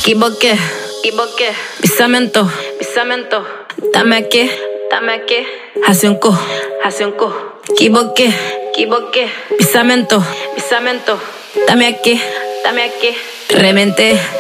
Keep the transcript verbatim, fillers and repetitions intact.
Equivoqué, equivoqué. Pisamento, pisamento. Dame aquí, dame aquí. Hace un cu, hace un cu. Equivoqué, equivoqué. Pisamento, pisamento. Dame aquí, dame aquí. Reventé.